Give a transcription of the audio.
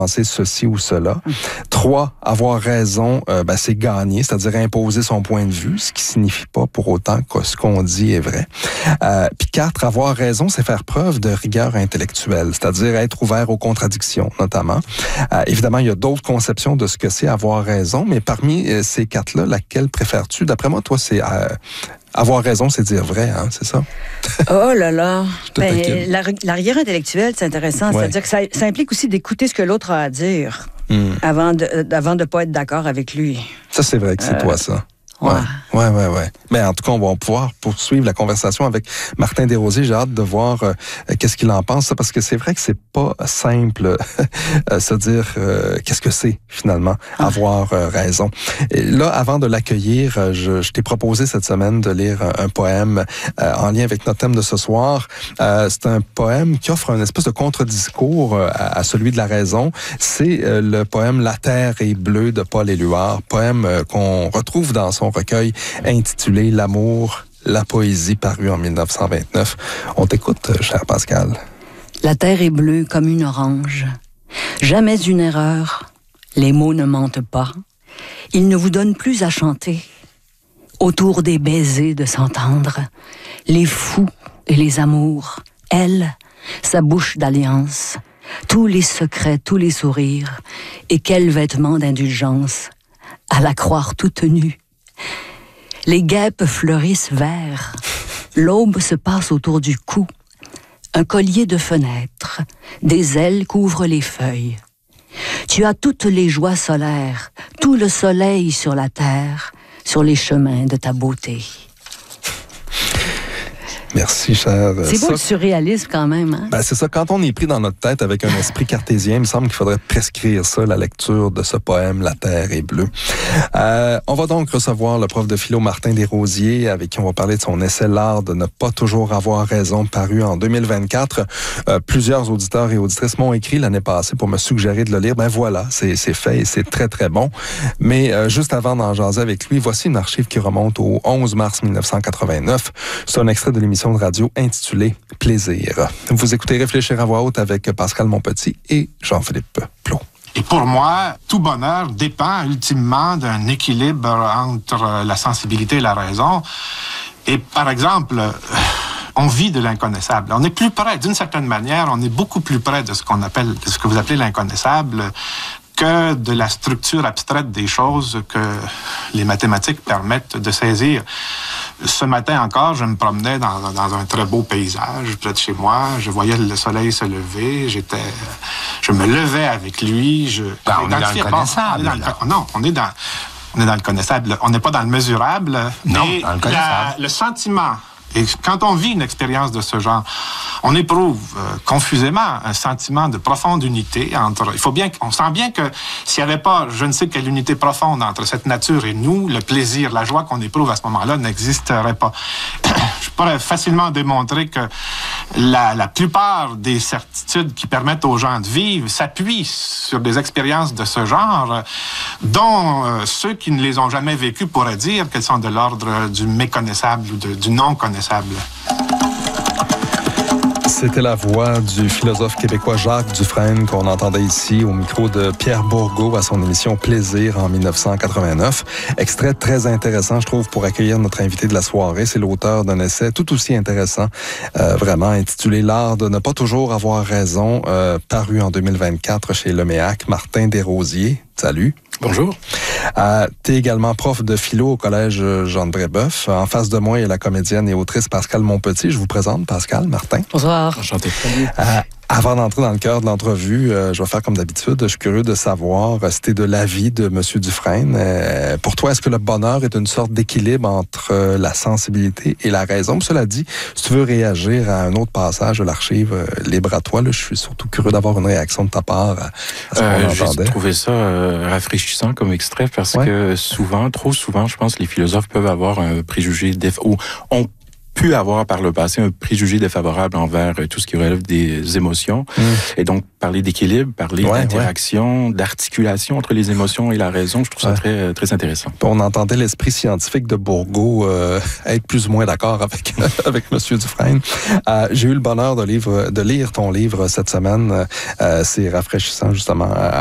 penser ceci ou cela. 3, avoir raison, c'est gagner, c'est-à-dire imposer son point de vue, ce qui signifie pas pour autant que ce qu'on dit est vrai. Puis 4, avoir raison, c'est faire preuve de rigueur intellectuelle, c'est-à-dire être ouvert aux contradictions, notamment. Évidemment, il y a d'autres conceptions de ce que c'est avoir raison, mais parmi ces 4-là, laquelle préfères-tu? D'après moi, toi, c'est... avoir raison, c'est dire vrai, hein, c'est ça? Oh là là! La rigueur intellectuelle, c'est intéressant. Ouais. C'est-à-dire que ça implique aussi d'écouter ce que l'autre a à dire avant de pas être d'accord avec lui. Ça, c'est vrai que c'est toi, ça. Ouais. Mais en tout cas, on va pouvoir poursuivre la conversation avec Martin Desrosiers. J'ai hâte de voir qu'est-ce qu'il en pense, parce que c'est vrai que c'est pas simple se dire qu'est-ce que c'est finalement avoir raison. Et là, avant de l'accueillir, je t'ai proposé cette semaine de lire un poème en lien avec notre thème de ce soir. C'est un poème qui offre une espèce de contre-discours à celui de la raison. C'est le poème La Terre est bleue de Paul Éluard, poème qu'on retrouve dans son recueil intitulé L'amour, la poésie, paru en 1929. On t'écoute, cher Pascal. La terre est bleue comme une orange. Jamais une erreur. Les mots ne mentent pas. Ils ne vous donnent plus à chanter. Autour des baisers de s'entendre. Les fous et les amours. Elle, sa bouche d'alliance. Tous les secrets, tous les sourires. Et quel vêtement d'indulgence. À la croire toute nue. Les guêpes fleurissent verts. L'aube se passe autour du cou. Un collier de fenêtres. Des ailes couvrent les feuilles. Tu as toutes les joies solaires, tout le soleil sur la terre, sur les chemins de ta beauté. Merci, cher. C'est beau le surréalisme quand même. Hein? C'est ça. Quand on est pris dans notre tête avec un esprit cartésien, il me semble qu'il faudrait prescrire ça, la lecture de ce poème, La Terre est bleue. On va donc recevoir le prof de philo Martin Desrosiers, avec qui on va parler de son essai L'art de ne pas toujours avoir raison, paru en 2024. Plusieurs auditeurs et auditrices m'ont écrit l'année passée pour me suggérer de le lire. Voilà, c'est fait et c'est très, très bon. Mais juste avant d'en jaser avec lui, voici une archive qui remonte au 11 mars 1989. C'est un extrait de l'émission de radio intitulée Plaisir. Vous écoutez Réfléchir à voix haute avec Pascal Monpetit et Jean-Philippe Plot. Et pour moi, tout bonheur dépend ultimement d'un équilibre entre la sensibilité et la raison. Et par exemple, on vit de l'inconnaissable. On est plus près, d'une certaine manière, on est beaucoup plus près de ce qu'on appelle, de ce que vous appelez l'inconnaissable, que de la structure abstraite des choses que les mathématiques permettent de saisir. Ce matin encore, je me promenais dans un très beau paysage près de chez moi. Je voyais le soleil se lever. Je me levais avec lui. On est dans le connaissable. On est dans le connaissable. On n'est pas dans le mesurable. Non, mais dans le connaissable. Le sentiment. Et quand on vit une expérience de ce genre, on éprouve confusément un sentiment de profonde unité entre... On sent bien que s'il n'y avait pas je ne sais quelle unité profonde entre cette nature et nous, le plaisir, la joie qu'on éprouve à ce moment-là n'existerait pas. Je pourrais facilement démontrer que la plupart des certitudes qui permettent aux gens de vivre s'appuient sur des expériences de ce genre, dont ceux qui ne les ont jamais vécues pourraient dire qu'elles sont de l'ordre du méconnaissable ou du non-connaissable. C'était la voix du philosophe québécois Jacques Dufresne qu'on entendait ici au micro de Pierre Bourgault à son émission Plaisir en 1989. Extrait très intéressant, je trouve, pour accueillir notre invité de la soirée. C'est l'auteur d'un essai tout aussi intéressant, vraiment intitulé L'art de ne pas toujours avoir raison, paru en 2024 chez Leméac. Martin Desrosiers, salut. Bonjour. Tu es également prof de philo au collège Jean de Brébeuf. En face de moi, il y a la comédienne et autrice Pascal Monpetit. Je vous présente Pascal, Martin. Bonsoir. Enchanté. Avant d'entrer dans le cœur de l'entrevue, je vais faire comme d'habitude. Je suis curieux de savoir si t'es de l'avis de M. Dufresne. Pour toi, est-ce que le bonheur est une sorte d'équilibre entre la sensibilité et la raison? Cela dit, si tu veux réagir à un autre passage de l'archive, libre à toi. Là, je suis surtout curieux d'avoir une réaction de ta part à ce qu'on entendait. J'ai trouvé ça rafraîchissant comme extrait parce que souvent, trop souvent, je pense que les philosophes peuvent avoir un préjugé ou ont pu avoir par le passé un préjugé défavorable envers tout ce qui relève des émotions. Et donc, parler d'équilibre, parler d'interaction, d'articulation entre les émotions et la raison, je trouve ça très, très intéressant. On entendait l'esprit scientifique de Bourgault être plus ou moins d'accord avec M. Dufresne. J'ai eu le bonheur de lire ton livre cette semaine. C'est rafraîchissant, justement,